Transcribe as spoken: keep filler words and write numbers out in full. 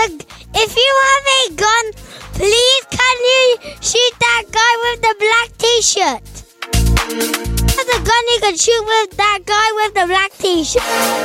The, if you have a gun, please can you shoot that guy with the black t-shirt? There's a gun you can shoot with that guy with the black t-shirt.